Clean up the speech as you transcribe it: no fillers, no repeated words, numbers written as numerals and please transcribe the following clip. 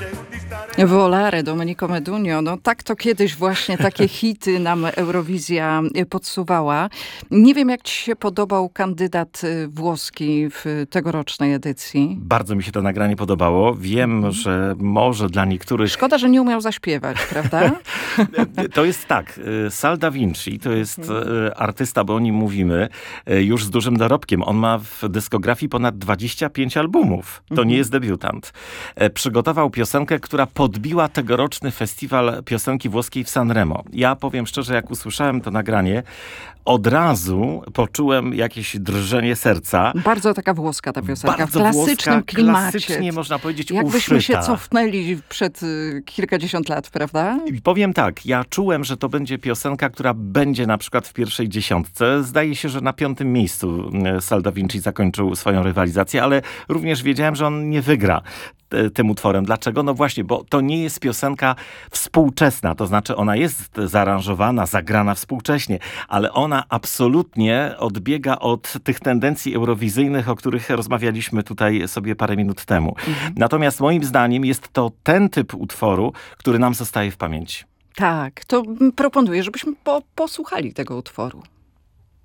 Volare, Domenico Modugno. No tak to kiedyś właśnie takie hity nam Eurowizja podsuwała. Nie wiem, jak ci się podobał kandydat włoski w tegorocznej edycji. Bardzo mi się to nagranie podobało. Wiem, że może dla niektórych... Szkoda, że nie umiał zaśpiewać, prawda? To jest tak. Sal Da Vinci to jest artysta, bo o nim mówimy, już z dużym dorobkiem. On ma w dyskografii ponad 25 albumów. To nie jest debiutant. Przygotował piosenkę, która podbiła tegoroczny festiwal piosenki włoskiej w Sanremo. Ja powiem szczerze, jak usłyszałem to nagranie, od razu poczułem jakieś drżenie serca. Bardzo taka włoska ta piosenka, bardzo w klasycznym włoska, klimacie. klasycznie można powiedzieć Jakbyśmy uszyta. się cofnęli przed kilkadziesiąt lat, prawda? I powiem tak, ja czułem, że to będzie piosenka, która będzie na przykład w pierwszej dziesiątce. Zdaje się, że na 5. miejscu Sal Da Vinci zakończył swoją rywalizację, ale również wiedziałem, że on nie wygra tym utworem. Dlaczego? No właśnie, bo to nie jest piosenka współczesna, to znaczy ona jest zaaranżowana, zagrana współcześnie, ale ona absolutnie odbiega od tych tendencji eurowizyjnych, o których rozmawialiśmy tutaj sobie parę minut temu. Natomiast moim zdaniem jest to ten typ utworu, który nam zostaje w pamięci. Tak, to proponuję, żebyśmy posłuchali tego utworu.